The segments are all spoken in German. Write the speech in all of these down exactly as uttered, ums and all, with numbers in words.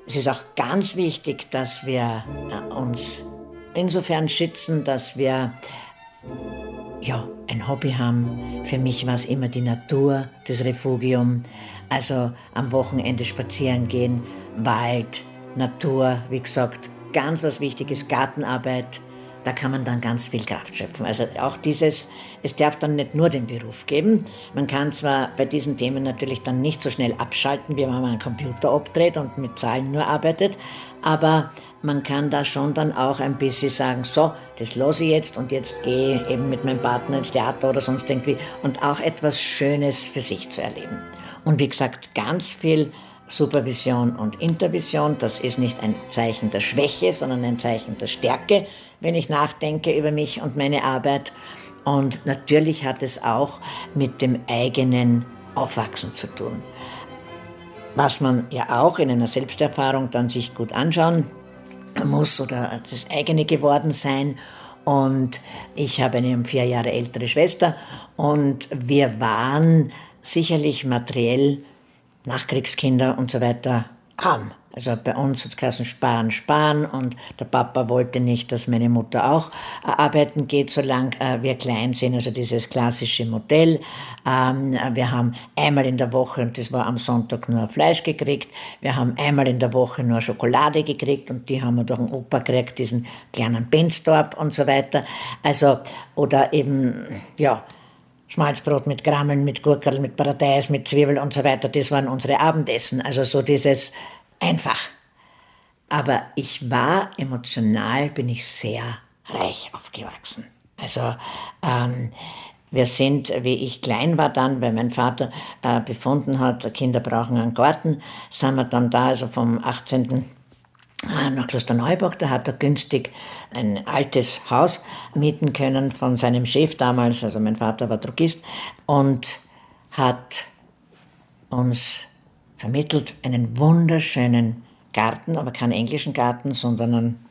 Es ist auch ganz wichtig, dass wir äh, uns insofern schützen, dass wir ja, ein Hobby haben. Für mich war es immer die Natur, das Refugium. Also am Wochenende spazieren gehen, Wald, Natur, wie gesagt, ganz was Wichtiges, Gartenarbeit. Da kann man dann ganz viel Kraft schöpfen. Also auch dieses, es darf dann nicht nur den Beruf geben. Man kann zwar bei diesen Themen natürlich dann nicht so schnell abschalten, wie wenn man einen Computer abdreht und mit Zahlen nur arbeitet, aber man kann da schon dann auch ein bisschen sagen, so, das lasse ich jetzt und jetzt gehe ich eben mit meinem Partner ins Theater oder sonst irgendwie und auch etwas Schönes für sich zu erleben. Und wie gesagt, ganz viel Supervision und Intervision, das ist nicht ein Zeichen der Schwäche, sondern ein Zeichen der Stärke, wenn ich nachdenke über mich und meine Arbeit. Und natürlich hat es auch mit dem eigenen Aufwachsen zu tun. Was man ja auch in einer Selbsterfahrung dann sich gut anschauen muss oder das eigene geworden sein. Und ich habe eine vier Jahre ältere Schwester und wir waren sicherlich materiell Nachkriegskinder und so weiter arm. Also bei uns hat es geheißen, sparen, sparen und der Papa wollte nicht, dass meine Mutter auch äh, arbeiten geht, solange äh, wir klein sind. Also dieses klassische Modell. Ähm, wir haben einmal in der Woche, und das war am Sonntag, nur Fleisch gekriegt. Wir haben einmal in der Woche nur Schokolade gekriegt und die haben wir durch den Opa gekriegt, diesen kleinen Benstorp und so weiter. Also, oder eben, ja, Schmalzbrot mit Grammeln, mit Gurkerl, mit Paradeis, mit Zwiebel und so weiter. Das waren unsere Abendessen. Also so dieses einfach. Aber ich war emotional, bin ich sehr reich aufgewachsen. Also ähm, wir sind, wie ich klein war dann, weil mein Vater äh, befunden hat, Kinder brauchen einen Garten, sind wir dann da, also vom achtzehnten nach Klosterneuburg, da hat er günstig ein altes Haus mieten können von seinem Chef damals, also mein Vater war Drogist, und hat uns vermittelt einen wunderschönen Garten, aber keinen englischen Garten, sondern einen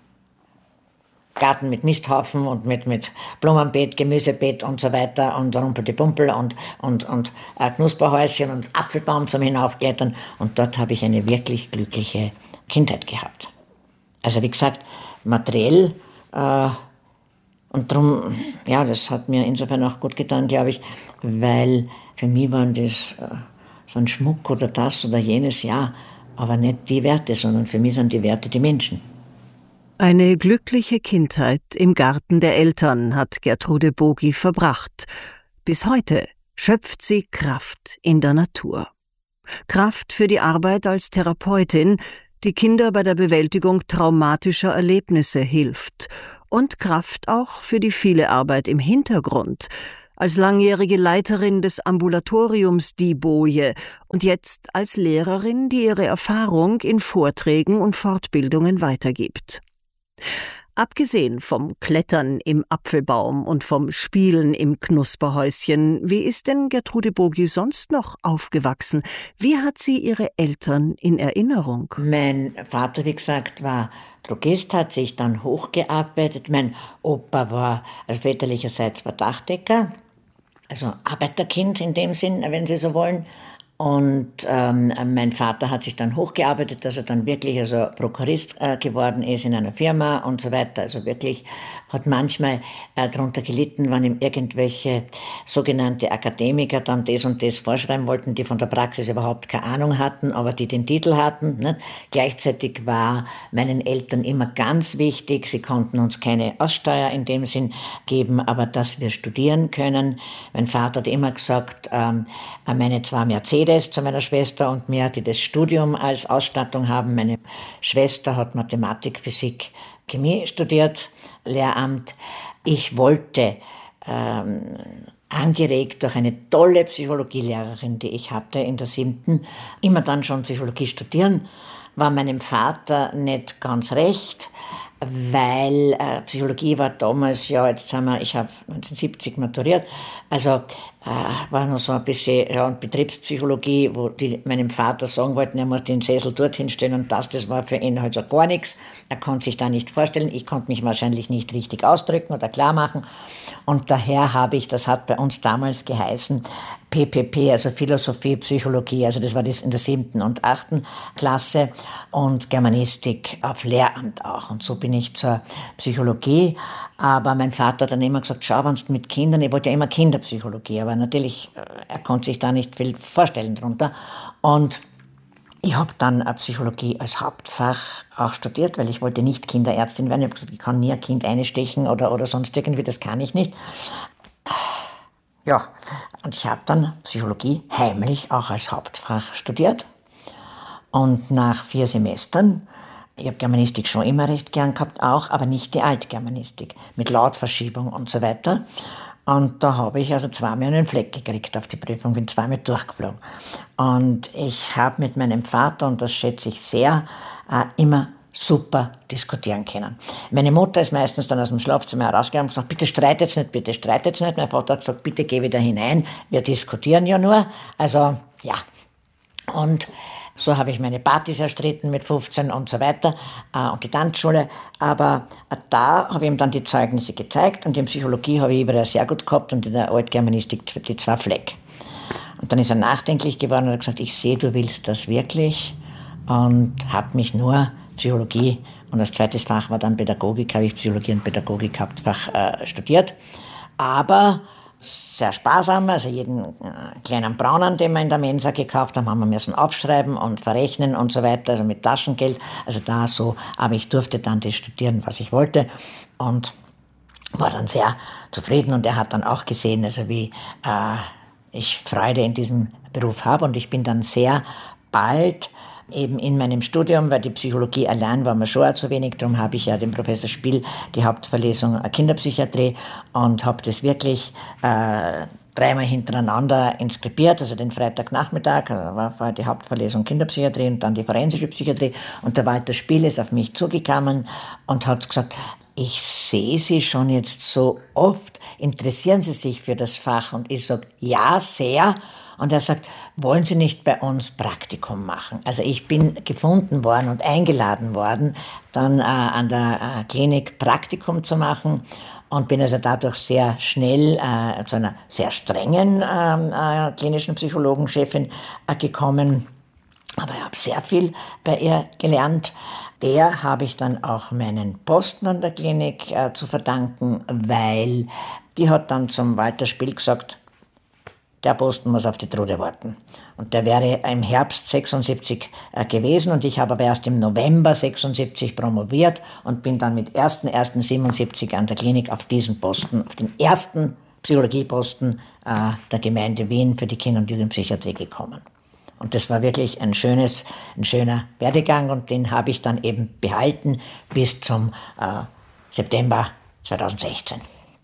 Garten mit Misthaufen und mit, mit Blumenbeet, Gemüsebeet und so weiter und Rumpeldepumpel und, und, und äh, Knusperhäuschen und Apfelbaum zum Hinaufklettern. Und dort habe ich eine wirklich glückliche Kindheit gehabt. Also wie gesagt, materiell äh, und darum, ja, das hat mir insofern auch gut getan, glaube ich, weil für mich waren das äh, so ein Schmuck oder das oder jenes, ja, aber nicht die Werte, sondern für mich sind die Werte die Menschen. Eine glückliche Kindheit im Garten der Eltern hat Gertrude Bogi verbracht. Bis heute schöpft sie Kraft in der Natur. Kraft für die Arbeit als Therapeutin, die Kinder bei der Bewältigung traumatischer Erlebnisse hilft. Und Kraft auch für die viele Arbeit im Hintergrund, als langjährige Leiterin des Ambulatoriums Die Boje und jetzt als Lehrerin, die ihre Erfahrung in Vorträgen und Fortbildungen weitergibt. Abgesehen vom Klettern im Apfelbaum und vom Spielen im Knusperhäuschen, wie ist denn Gertrude Bogi sonst noch aufgewachsen? Wie hat sie ihre Eltern in Erinnerung? Mein Vater, wie gesagt, war Drogist, hat sich dann hochgearbeitet. Mein Opa war, also väterlicherseits war Dachdecker, also Arbeiterkind in dem Sinn, wenn Sie so wollen. Und ähm, mein Vater hat sich dann hochgearbeitet, dass er dann wirklich also Prokurist äh, geworden ist in einer Firma und so weiter. Also wirklich hat manchmal äh, darunter gelitten, wenn ihm irgendwelche sogenannte Akademiker dann das und das vorschreiben wollten, die von der Praxis überhaupt keine Ahnung hatten, aber die den Titel hatten. Ne? Gleichzeitig war meinen Eltern immer ganz wichtig, sie konnten uns keine Aussteuer in dem Sinn geben, aber dass wir studieren können. Mein Vater hat immer gesagt, ähm, meine zwei Mercedes zu meiner Schwester und mir, die das Studium als Ausstattung haben. Meine Schwester hat Mathematik, Physik, Chemie studiert, Lehramt. Ich wollte, ähm, angeregt durch eine tolle Psychologielehrerin, die ich hatte in der siebten, immer dann schon Psychologie studieren, war meinem Vater nicht ganz recht, weil äh, Psychologie war damals, ja, jetzt sind wir, ich habe neunzehnhundertsiebzig maturiert, also äh, war noch so ein bisschen ja, und Betriebspsychologie, wo die meinem Vater sagen wollten, er muss den Sessel dorthin stellen und das, das war für ihn halt so gar nichts. Er konnte sich da nicht vorstellen. Ich konnte mich wahrscheinlich nicht richtig ausdrücken oder klar machen. Und daher habe ich, das hat bei uns damals geheißen, P P P, also Philosophie, Psychologie, also das war das in der siebten und achten Klasse und Germanistik auf Lehramt auch. Und so bin ich zur Psychologie. Aber mein Vater hat dann immer gesagt, schau, wenn du mit Kindern, ich wollte ja immer Kinderpsychologie, aber natürlich, er konnte sich da nicht viel vorstellen drunter. Und ich habe dann Psychologie als Hauptfach auch studiert, weil ich wollte nicht Kinderärztin werden. Ich habe gesagt, ich kann nie ein Kind einstechen oder, oder sonst irgendwie, das kann ich nicht. Ja, und ich habe dann Psychologie heimlich auch als Hauptfach studiert. Und nach vier Semestern, ich habe Germanistik schon immer recht gern gehabt, auch, aber nicht die Altgermanistik, mit Lautverschiebung und so weiter. Und da habe ich also zweimal einen Fleck gekriegt auf die Prüfung, bin zweimal durchgeflogen. Und ich habe mit meinem Vater, und das schätze ich sehr, äh, immer super diskutieren können. Meine Mutter ist meistens dann aus dem Schlafzimmer herausgegangen und gesagt, bitte streitet's nicht, bitte streitet's nicht. Mein Vater hat gesagt, bitte geh wieder hinein, wir diskutieren ja nur. Also, ja. Und so habe ich meine Partys erstritten mit fünfzehn und so weiter äh, und die Tanzschule. Aber äh, da habe ich ihm dann die Zeugnisse gezeigt und in Psychologie habe ich überall sehr gut gehabt und in der Altgermanistik die zwei Fleck. Und dann ist er nachdenklich geworden und hat gesagt, ich sehe, du willst das wirklich, und hat mich nur Psychologie und als zweites Fach war dann Pädagogik, habe ich Psychologie und Pädagogik Hauptfach äh, studiert. Aber sehr sparsam, also jeden äh, kleinen Braunen, den wir in der Mensa gekauft haben, haben wir müssen aufschreiben und verrechnen und so weiter, also mit Taschengeld, also da so, aber ich durfte dann das studieren, was ich wollte und war dann sehr zufrieden und er hat dann auch gesehen, also wie äh, ich Freude in diesem Beruf habe und ich bin dann sehr bald eben in meinem Studium, weil die Psychologie allein war mir schon auch zu wenig, darum habe ich ja dem Professor Spiel die Hauptverlesung Kinderpsychiatrie und habe das wirklich äh, dreimal hintereinander inskribiert, also den Freitagnachmittag war vorher die Hauptverlesung Kinderpsychiatrie und dann die forensische Psychiatrie und der Walter Spiel ist auf mich zugekommen und hat gesagt, ich sehe Sie schon jetzt so oft, interessieren Sie sich für das Fach? Und ich sage, ja, sehr. Und er sagt, wollen Sie nicht bei uns Praktikum machen? Also ich bin gefunden worden und eingeladen worden, dann äh, an der äh, Klinik Praktikum zu machen und bin also dadurch sehr schnell äh, zu einer sehr strengen äh, äh, klinischen Psychologenchefin äh, gekommen. Aber ich habe sehr viel bei ihr gelernt. Der habe ich dann auch meinen Posten an der Klinik äh, zu verdanken, weil die hat dann zum Walter Spiel gesagt, der Posten muss auf die Trude warten. Und der wäre im Herbst sechsundsiebzig äh, gewesen und ich habe aber erst im November sechsundsiebzig promoviert und bin dann mit ersten ersten siebenundsiebzig an der Klinik auf diesen Posten, auf den ersten Psychologieposten äh, der Gemeinde Wien für die Kinder- und Jugendpsychiatrie gekommen. Und das war wirklich ein schönes, ein schöner Werdegang und den habe ich dann eben behalten bis zum äh, September zweitausendsechzehn.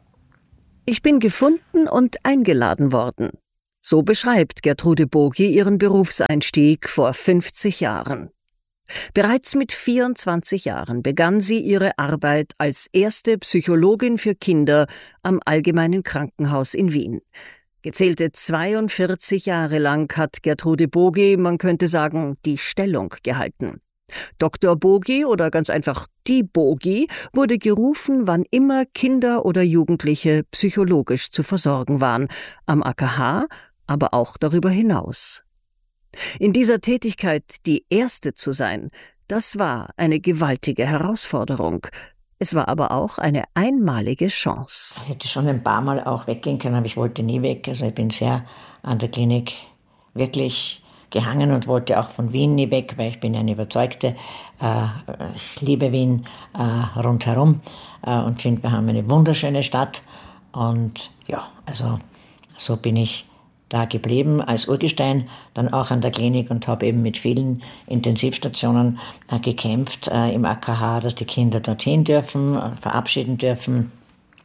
Ich bin gefunden und eingeladen worden. So beschreibt Gertrude Bogi ihren Berufseinstieg vor fünfzig Jahren. Bereits mit vierundzwanzig Jahren begann sie ihre Arbeit als erste Psychologin für Kinder am Allgemeinen Krankenhaus in Wien. Gezählte zweiundvierzig Jahre lang hat Gertrude Bogi, man könnte sagen, die Stellung gehalten. Doktor Bogi oder ganz einfach die Bogi wurde gerufen, wann immer Kinder oder Jugendliche psychologisch zu versorgen waren, am A K H, aber auch darüber hinaus. In dieser Tätigkeit die Erste zu sein, das war eine gewaltige Herausforderung. Es war aber auch eine einmalige Chance. Ich hätte schon ein paar Mal auch weggehen können, aber ich wollte nie weg. Also ich bin sehr an der Klinik wirklich gehangen und wollte auch von Wien nie weg, weil ich bin eine Überzeugte. Äh, ich liebe Wien äh, rundherum äh, und finde, wir haben eine wunderschöne Stadt. Und ja, also so bin ich da geblieben als Urgestein, dann auch an der Klinik und habe eben mit vielen Intensivstationen äh, gekämpft äh, im A K H, dass die Kinder dorthin dürfen, äh, verabschieden dürfen.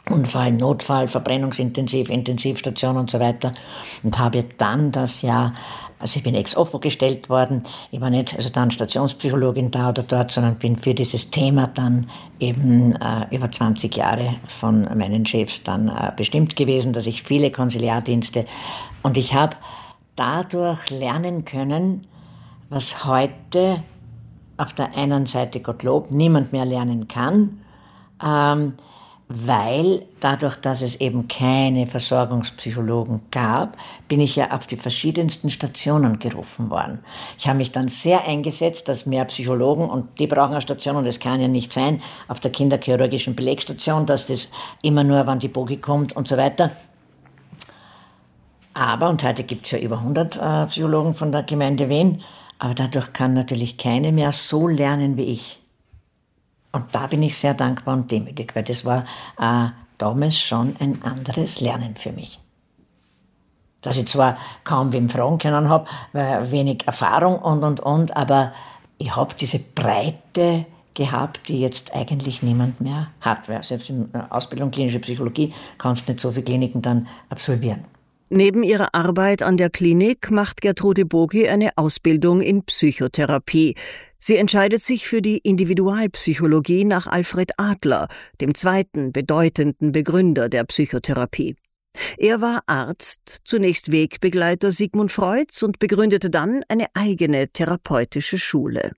Unfall, Notfall, Verbrennungsintensiv, Intensivstation und so weiter. Und habe dann das Jahr, also ich bin ex-offo gestellt worden, ich war nicht also dann Stationspsychologin da oder dort, sondern bin für dieses Thema dann eben äh, über zwanzig Jahre von meinen Chefs dann äh, bestimmt gewesen, dass ich viele Konsiliardienste, und ich habe dadurch lernen können, was heute auf der einen Seite, Gottlob, niemand mehr lernen kann, ähm, weil dadurch, dass es eben keine Versorgungspsychologen gab, bin ich ja auf die verschiedensten Stationen gerufen worden. Ich habe mich dann sehr eingesetzt, dass mehr Psychologen, und die brauchen eine Station, und es kann ja nicht sein, auf der kinderchirurgischen Belegstation, dass das immer nur, wann die Bogi kommt und so weiter. Aber, und heute gibt es ja über hundert äh, Psychologen von der Gemeinde Wien, aber dadurch kann natürlich keine mehr so lernen wie ich. Und da bin ich sehr dankbar und demütig, weil das war äh, damals schon ein anderes Lernen für mich. Dass ich zwar kaum wem fragen können habe, weil wenig Erfahrung und, und, und, aber ich habe diese Breite gehabt, die jetzt eigentlich niemand mehr hat. Weil selbst in der Ausbildung klinische Psychologie kannst du nicht so viele Kliniken dann absolvieren. Neben ihrer Arbeit an der Klinik macht Gertrude Bogi eine Ausbildung in Psychotherapie. Sie entscheidet sich für die Individualpsychologie nach Alfred Adler, dem zweiten bedeutenden Begründer der Psychotherapie. Er war Arzt, zunächst Wegbegleiter Sigmund Freuds und begründete dann eine eigene therapeutische Schule.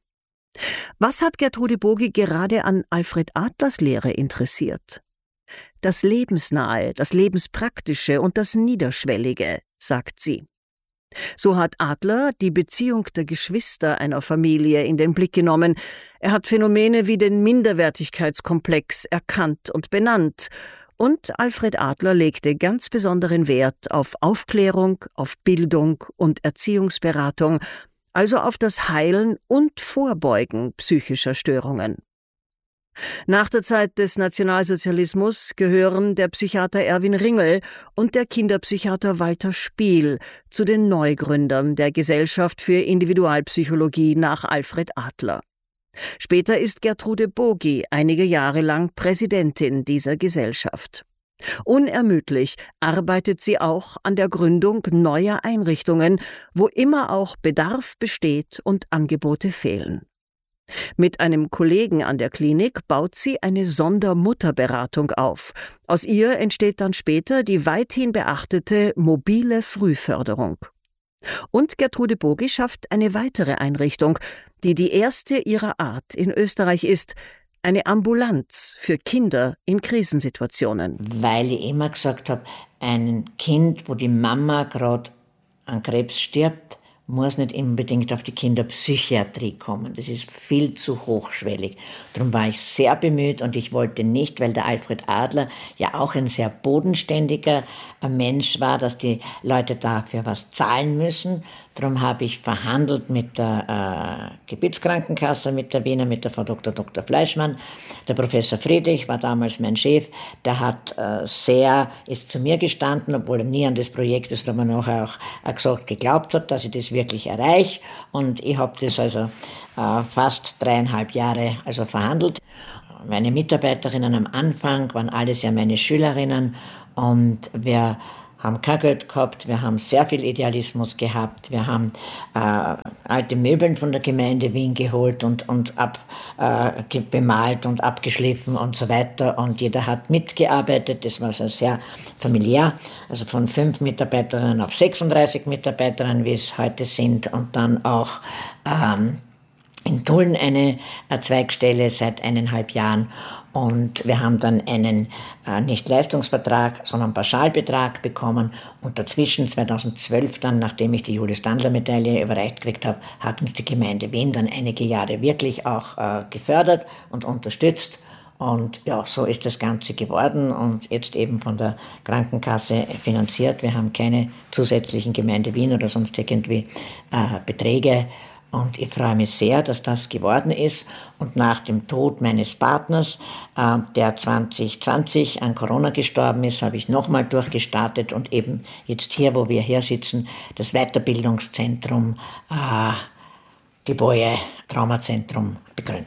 Was hat Gertrude Bogi gerade an Alfred Adlers Lehre interessiert? Das Lebensnahe, das Lebenspraktische und das Niederschwellige, sagt sie. So hat Adler die Beziehung der Geschwister einer Familie in den Blick genommen. Er hat Phänomene wie den Minderwertigkeitskomplex erkannt und benannt. Und Alfred Adler legte ganz besonderen Wert auf Aufklärung, auf Bildung und Erziehungsberatung, also auf das Heilen und Vorbeugen psychischer Störungen. Nach der Zeit des Nationalsozialismus gehören der Psychiater Erwin Ringel und der Kinderpsychiater Walter Spiel zu den Neugründern der Gesellschaft für Individualpsychologie nach Alfred Adler. Später ist Gertrude Bogi einige Jahre lang Präsidentin dieser Gesellschaft. Unermüdlich arbeitet sie auch an der Gründung neuer Einrichtungen, wo immer auch Bedarf besteht und Angebote fehlen. Mit einem Kollegen an der Klinik baut sie eine Sondermutterberatung auf. Aus ihr entsteht dann später die weithin beachtete mobile Frühförderung. Und Gertrude Bogi schafft eine weitere Einrichtung, die die erste ihrer Art in Österreich ist, eine Ambulanz für Kinder in Krisensituationen. Weil ich immer gesagt habe, ein Kind, wo die Mama gerade an Krebs stirbt, muss nicht unbedingt auf die Kinderpsychiatrie kommen. Das ist viel zu hochschwellig. Darum war ich sehr bemüht und ich wollte nicht, weil der Alfred Adler ja auch ein sehr bodenständiger Mensch war, dass die Leute dafür was zahlen müssen. Darum habe ich verhandelt mit der äh, Gebietskrankenkasse, mit der Wiener, mit der Frau Doktor Doktor Fleischmann. Der Professor Friedrich war damals mein Chef. Der hat äh, sehr, ist zu mir gestanden, obwohl er nie an das Projekt, das man nachher auch äh, gesagt, geglaubt hat, dass ich das wirklich erreiche. Und ich habe das also äh, fast dreieinhalb Jahre also verhandelt. Meine Mitarbeiterinnen am Anfang waren alles ja meine Schülerinnen und wir haben kein Geld gehabt, wir haben sehr viel Idealismus gehabt, wir haben äh, alte Möbeln von der Gemeinde Wien geholt und, und ab, äh, bemalt und abgeschliffen und so weiter und jeder hat mitgearbeitet, das war so sehr familiär, also von fünf Mitarbeiterinnen auf sechsunddreißig Mitarbeiterinnen, wie es heute sind und dann auch ähm, in Tulln eine Zweigstelle seit eineinhalb Jahren und wir haben dann einen äh, nicht Leistungsvertrag, sondern Pauschalbetrag bekommen und dazwischen zweitausendzwölf dann, nachdem ich die Julius-Standler-Medaille überreicht gekriegt habe, hat uns die Gemeinde Wien dann einige Jahre wirklich auch äh, gefördert und unterstützt und ja, so ist das Ganze geworden und jetzt eben von der Krankenkasse finanziert. Wir haben keine zusätzlichen Gemeinde Wien oder sonst irgendwie äh, Beträge. Und ich freue mich sehr, dass das geworden ist. Und nach dem Tod meines Partners, äh, der zwanzig zwanzig an Corona gestorben ist, habe ich nochmal durchgestartet und eben jetzt hier, wo wir hier sitzen, das Weiterbildungszentrum, äh, die Boje Traumazentrum begründet.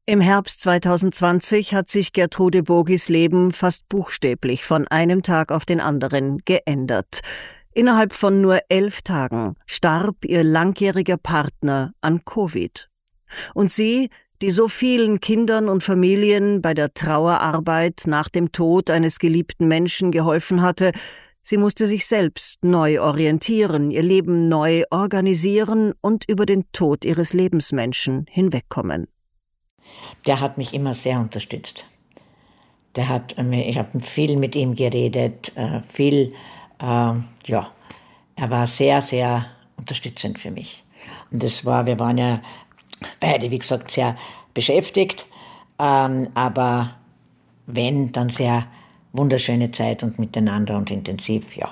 Im Herbst zweitausendzwanzig hat sich Gertrude Bogis Leben fast buchstäblich von einem Tag auf den anderen geändert. Innerhalb von nur elf Tagen starb ihr langjähriger Partner an Covid. Und sie, die so vielen Kindern und Familien bei der Trauerarbeit nach dem Tod eines geliebten Menschen geholfen hatte, sie musste sich selbst neu orientieren, ihr Leben neu organisieren und über den Tod ihres Lebensmenschen hinwegkommen. Der hat mich immer sehr unterstützt. Der hat, ich habe viel mit ihm geredet, viel, äh, ja, er war sehr, sehr unterstützend für mich. Und das war, wir waren ja beide, wie gesagt, sehr beschäftigt, ähm, aber wenn, dann sehr wunderschöne Zeit und miteinander und intensiv, ja.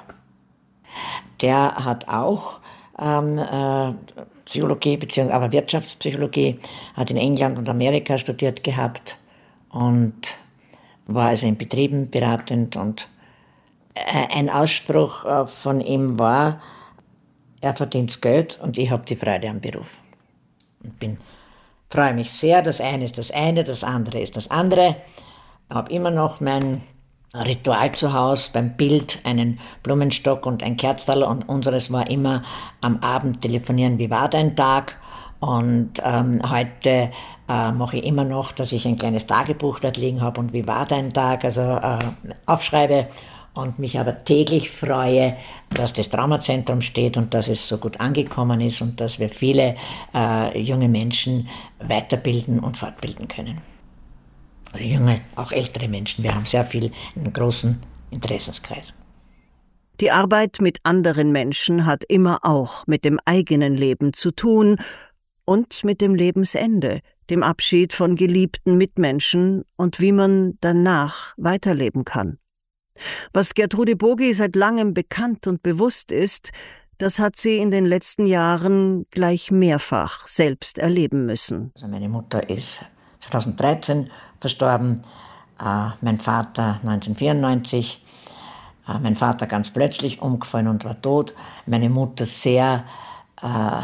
Der hat auch ähm, äh, Psychologie, beziehungsweise aber Wirtschaftspsychologie, hat in England und Amerika studiert gehabt und war also in Betrieben beratend. Und ein Ausspruch von ihm war, er verdient Geld und ich habe die Freude am Beruf. Und bin, freue mich sehr, das eine ist das eine, das andere ist das andere. Ich habe immer noch mein Ritual zu Hause, beim Bild einen Blumenstock und ein Kerztal, und unseres war immer am Abend telefonieren, wie war dein Tag? Und ähm, heute äh, mache ich immer noch, dass ich ein kleines Tagebuch dort liegen habe und wie war dein Tag, also äh, aufschreibe und mich aber täglich freue, dass das Traumazentrum steht und dass es so gut angekommen ist und dass wir viele äh, junge Menschen weiterbilden und fortbilden können. Also junge, auch ältere Menschen. Wir haben sehr viel, einen großen Interessenskreis. Die Arbeit mit anderen Menschen hat immer auch mit dem eigenen Leben zu tun und mit dem Lebensende, dem Abschied von geliebten Mitmenschen und wie man danach weiterleben kann. Was Gertrude Bogi seit langem bekannt und bewusst ist, das hat sie in den letzten Jahren gleich mehrfach selbst erleben müssen. Also meine Mutter ist zweitausenddreizehn verstorben, äh, mein Vater neunzehnhundertvierundneunzig, äh, mein Vater ganz plötzlich umgefallen und war tot, meine Mutter sehr äh,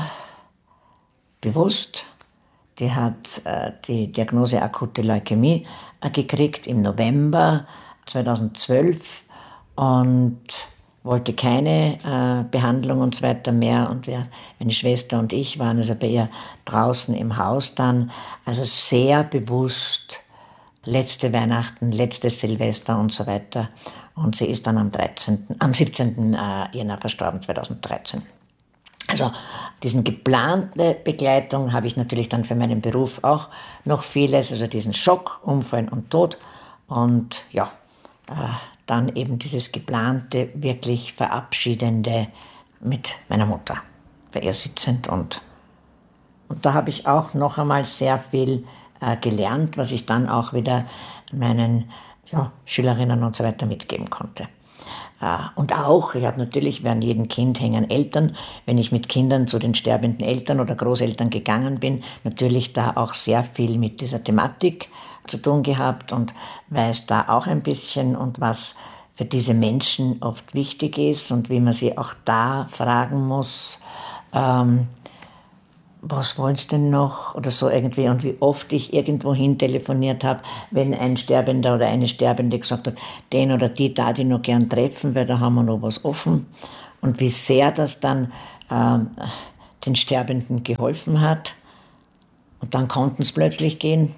bewusst, die hat äh, die Diagnose akute Leukämie äh, gekriegt im November zweitausendzwölf und wollte keine äh, Behandlung und so weiter mehr. Und wir, meine Schwester und ich waren also bei ihr draußen im Haus dann, also sehr bewusst, letzte Weihnachten, letztes Silvester und so weiter. Und sie ist dann am dreizehnten, am siebzehnten Äh, Jänner verstorben, zweitausenddreizehn. Also diesen geplante Begleitung habe ich natürlich dann für meinen Beruf auch noch vieles, also diesen Schock, Unfall und Tod. Und ja, äh, dann eben dieses geplante, wirklich Verabschiedende mit meiner Mutter, bei ihr sitzend. Und, und da habe ich auch noch einmal sehr viel äh, gelernt, was ich dann auch wieder meinen ja, Schülerinnen und so weiter mitgeben konnte. Äh, und auch, ich habe natürlich, wie an jedem Kind hängen Eltern, wenn ich mit Kindern zu den sterbenden Eltern oder Großeltern gegangen bin, natürlich da auch sehr viel mit dieser Thematik zu tun gehabt und weiß da auch ein bisschen und was für diese Menschen oft wichtig ist und wie man sie auch da fragen muss, ähm, was wollen Sie denn noch oder so irgendwie, und wie oft ich irgendwo hin telefoniert habe, wenn ein Sterbender oder eine Sterbende gesagt hat, den oder die da die noch gern treffen, weil da haben wir noch was offen, und wie sehr das dann ähm, den Sterbenden geholfen hat, und dann konnten es plötzlich gehen.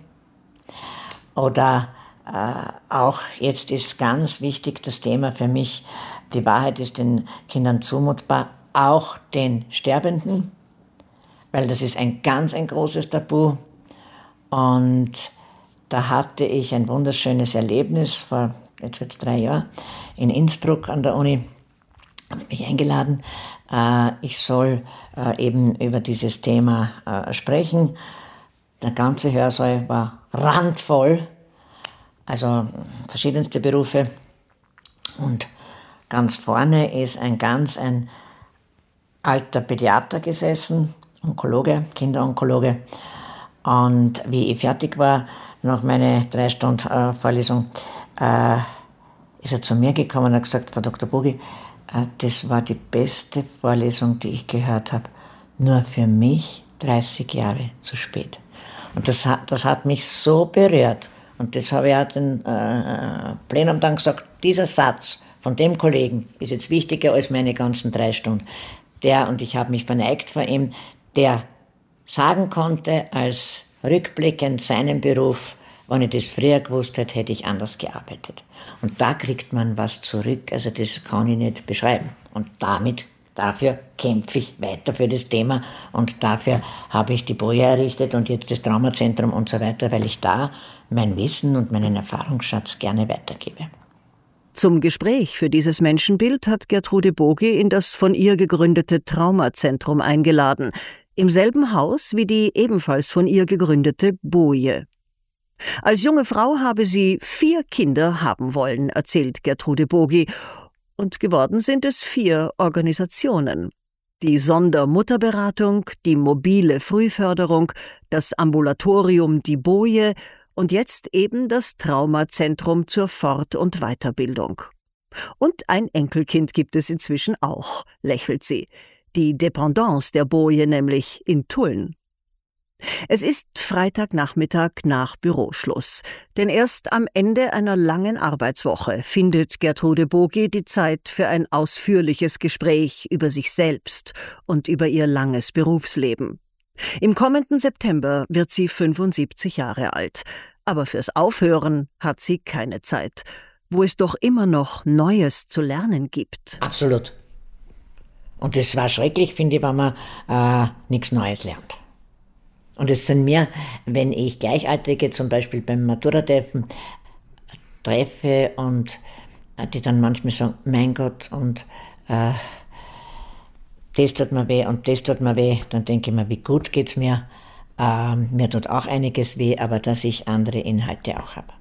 Oder äh, auch jetzt ist ganz wichtig das Thema für mich, die Wahrheit ist den Kindern zumutbar, auch den Sterbenden, weil das ist ein ganz ein großes Tabu. Und da hatte ich ein wunderschönes Erlebnis vor jetzt wird drei Jahren in Innsbruck an der Uni, hat mich eingeladen, äh, ich soll äh, eben über dieses Thema äh, sprechen. Der ganze Hörsaal war randvoll, also verschiedenste Berufe. Und ganz vorne ist ein ganz ein alter Pädiater gesessen, Onkologe, Kinderonkologe. Und wie ich fertig war, nach meiner drei Stunden äh, Vorlesung, äh, ist er zu mir gekommen und hat gesagt, Frau Doktor Bogi, äh, das war die beste Vorlesung, die ich gehört habe. Nur für mich dreißig Jahre zu spät. Und das hat, das hat mich so berührt. Und das habe ich auch den äh, Plenum dann gesagt, dieser Satz von dem Kollegen ist jetzt wichtiger als meine ganzen drei Stunden. Der, und ich habe mich verneigt vor ihm, der sagen konnte, als rückblickend seinen Beruf, wenn ich das früher gewusst hätte, hätte ich anders gearbeitet. Und da kriegt man was zurück, also das kann ich nicht beschreiben. Und damit, dafür kämpfe ich weiter für das Thema und dafür habe ich die Boje errichtet und jetzt das Traumazentrum und so weiter, weil ich da mein Wissen und meinen Erfahrungsschatz gerne weitergebe. Zum Gespräch für dieses Menschenbild hat Gertrude Bogi in das von ihr gegründete Traumazentrum eingeladen, im selben Haus wie die ebenfalls von ihr gegründete Boje. Als junge Frau habe sie vier Kinder haben wollen, erzählt Gertrude Bogi, und geworden sind es vier Organisationen. Die Sondermutterberatung, die mobile Frühförderung, das Ambulatorium Die Boje und jetzt eben das Traumazentrum zur Fort- und Weiterbildung. Und ein Enkelkind gibt es inzwischen auch, lächelt sie. Die Dependance der Boje nämlich in Tulln. Es ist Freitagnachmittag nach Büroschluss, denn erst am Ende einer langen Arbeitswoche findet Gertrude Bogi die Zeit für ein ausführliches Gespräch über sich selbst und über ihr langes Berufsleben. Im kommenden September wird sie fünfundsiebzig Jahre alt, aber fürs Aufhören hat sie keine Zeit, wo es doch immer noch Neues zu lernen gibt. Absolut. Und das war schrecklich, finde ich, wenn man äh, nichts Neues lernt. Und es sind mir, wenn ich Gleichaltrige zum Beispiel beim Matura-Treffen treffe und die dann manchmal sagen, mein Gott, und äh, das tut mir weh und das tut mir weh, dann denke ich mir, wie gut geht's mir. Ähm, mir tut auch einiges weh, aber dass ich andere Inhalte auch habe.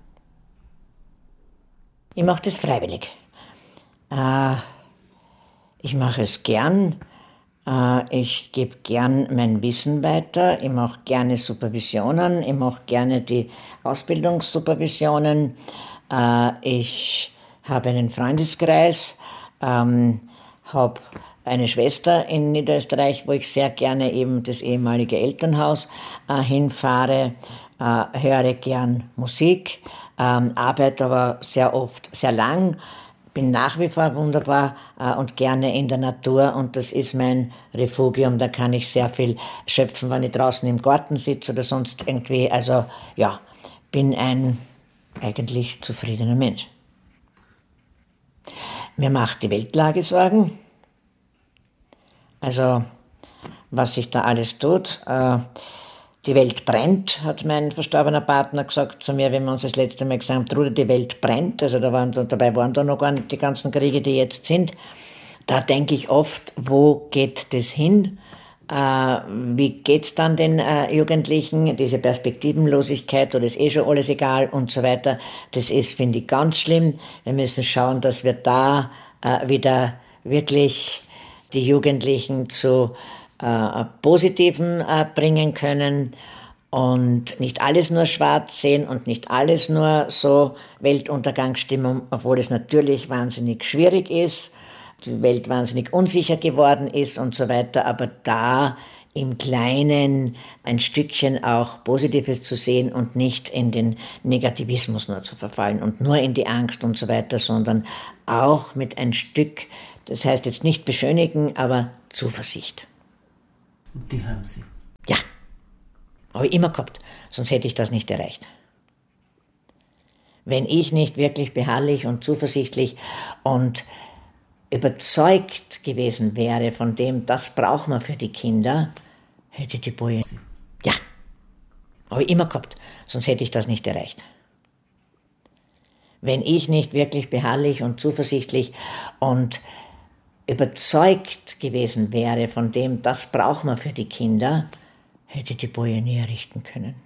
Ich mache das freiwillig. Äh, ich mache es gern. Ich gebe gern mein Wissen weiter, ich mache gerne Supervisionen, ich mache gerne die Ausbildungssupervisionen. Ich habe einen Freundeskreis, habe eine Schwester in Niederösterreich, wo ich sehr gerne eben das ehemalige Elternhaus hinfahre, höre gern Musik, arbeite aber sehr oft sehr lang. Bin nach wie vor wunderbar äh, und gerne in der Natur und das ist mein Refugium, da kann ich sehr viel schöpfen, wenn ich draußen im Garten sitze oder sonst irgendwie, also ja, bin ein eigentlich zufriedener Mensch. Mir macht die Weltlage Sorgen, also was sich da alles tut. Äh, Die Welt brennt, hat mein verstorbener Partner gesagt zu mir, wenn wir uns das letzte Mal gesagt haben, Trude, die Welt brennt. Also da waren, dabei waren da noch gar nicht die ganzen Kriege, die jetzt sind. Da denke ich oft, wo geht das hin? Äh, wie geht's dann den äh, Jugendlichen? Diese Perspektivenlosigkeit, oder ist eh schon alles egal und so weiter. Das ist, finde ich, ganz schlimm. Wir müssen schauen, dass wir da äh, wieder wirklich die Jugendlichen zu Äh, Positiven äh, bringen können und nicht alles nur schwarz sehen und nicht alles nur so Weltuntergangsstimmung, obwohl es natürlich wahnsinnig schwierig ist, die Welt wahnsinnig unsicher geworden ist und so weiter, aber da im Kleinen ein Stückchen auch Positives zu sehen und nicht in den Negativismus nur zu verfallen und nur in die Angst und so weiter, sondern auch mit ein Stück, das heißt jetzt nicht beschönigen, aber Zuversicht. Und die haben Sie? Ja, habe ich immer gehabt, sonst hätte ich das nicht erreicht. Wenn ich nicht wirklich beharrlich und zuversichtlich und überzeugt gewesen wäre von dem, das braucht man für die Kinder, hätte die Boje... Ja, habe ich immer gehabt, sonst hätte ich das nicht erreicht. Wenn ich nicht wirklich beharrlich und zuversichtlich und überzeugt gewesen wäre von dem, das braucht man für die Kinder, hätte die Boje nie errichten können.